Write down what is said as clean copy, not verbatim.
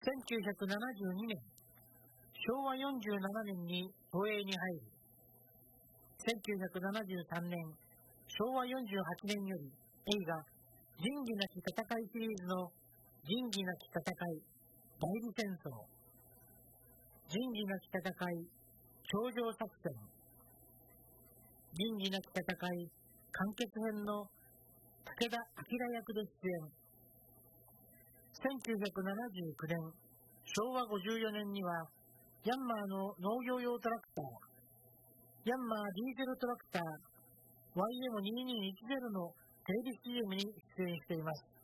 1972年、昭和47年に東映に入り、1973年、昭和48年より映画仁義なき戦いシリーズの仁義なき戦い代理戦争、仁義なき戦い頂上作戦、仁義なき戦い完結編の武田明役で出演。1979年、昭和54年にはヤンマーの農業用トラクター、ヤンマーディーゼルトラクター YM2210 のテレビ CM に出演しています。